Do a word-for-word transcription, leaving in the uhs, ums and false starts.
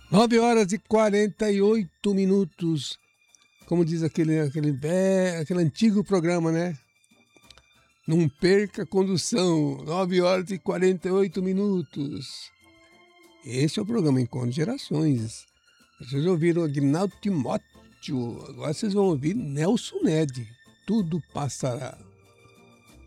nove horas e quarenta e oito minutos. Como diz aquele, aquele, aquele antigo programa, né? Não perca a condução. nove horas e quarenta e oito minutos. Esse é o programa Encontro de Gerações. Vocês ouviram Agnaldo Timóteo. Agora vocês vão ouvir Nelson Ned. Tudo passará.